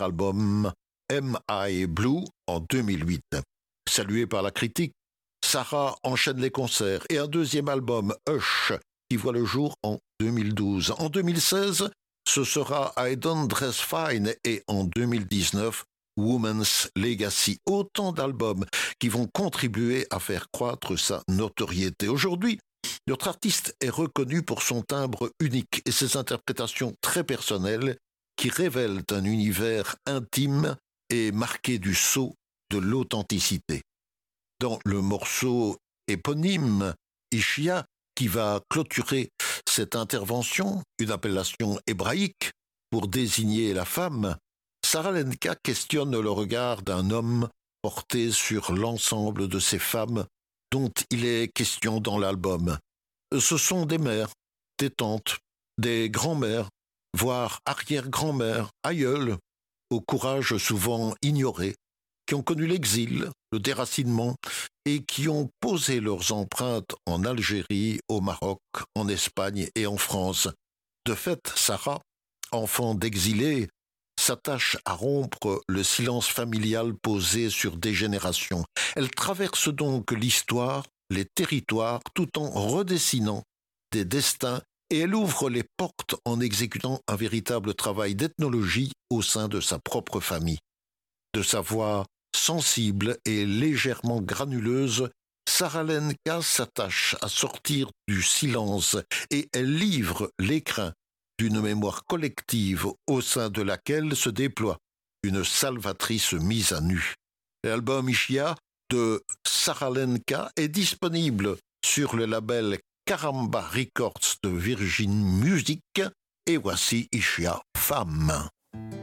premier album Am I Blue en 2008. Saluée par la critique, Sarah enchaîne les concerts et un deuxième album, Hush, qui voit le jour en 2012. En 2016, ce sera I Don't Dress Fine et en 2019, Woman's Legacy. Autant d'albums qui vont contribuer à faire croître sa notoriété. Aujourd'hui, notre artiste est reconnu pour son timbre unique et ses interprétations très personnelles qui révèlent un univers intime et marqué du sceau de l'authenticité. Dans le morceau éponyme, Ishia, qui va clôturer cette intervention, une appellation hébraïque pour désigner la femme, Sarah Lenka questionne le regard d'un homme porté sur l'ensemble de ces femmes dont il est question dans l'album. Ce sont des mères, des tantes, des grands-mères, voire arrière-grand-mères, aïeules, au courage souvent ignoré, qui ont connu l'exil, le déracinement et qui ont posé leurs empreintes en Algérie, au Maroc, en Espagne et en France. De fait, Sarah, enfant d'exilés, s'attache à rompre le silence familial posé sur des générations. Elle traverse donc l'histoire, les territoires, tout en redessinant des destins et elle ouvre les portes en exécutant un véritable travail d'ethnologie au sein de sa propre famille. De sa voix sensible et légèrement granuleuse, Sarah Lenka s'attache à sortir du silence et elle livre l'écrin d'une mémoire collective au sein de laquelle se déploie une salvatrice mise à nu. L'album Ishia de Sarah Lenka est disponible sur le label Karamba Records de Virgin Music et voici Ishia Femme.